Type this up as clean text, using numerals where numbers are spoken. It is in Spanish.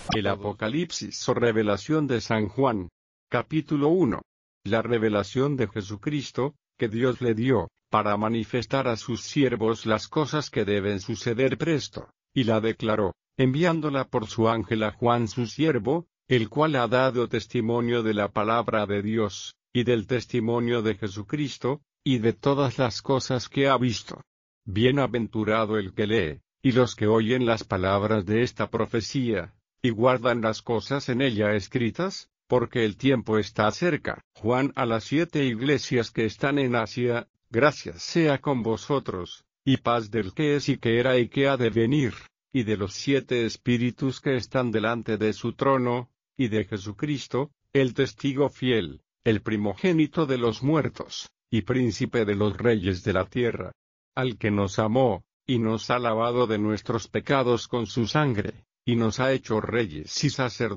El Apocalipsis o revelación de San Juan. Capítulo 1. La revelación de Jesucristo, que Dios le dio, para manifestar a sus siervos las cosas que deben suceder presto, y la declaró, enviándola por su ángel a Juan su siervo, el cual ha dado testimonio de la palabra de Dios, y del testimonio de Jesucristo, y de todas las cosas que ha visto. Bienaventurado el que lee, y los que oyen las palabras de esta profecía, y guardan las cosas en ella escritas, porque el tiempo está cerca. Juan a las 7 iglesias que están en Asia, gracias sea con vosotros, y paz del que es y que era y que ha de venir, y de los 7 espíritus que están delante de su trono, y de Jesucristo, el testigo fiel, el primogénito de los muertos, y príncipe de los reyes de la tierra, al que nos amó, y nos ha lavado de nuestros pecados con su sangre, y nos ha hecho reyes y sacerdotes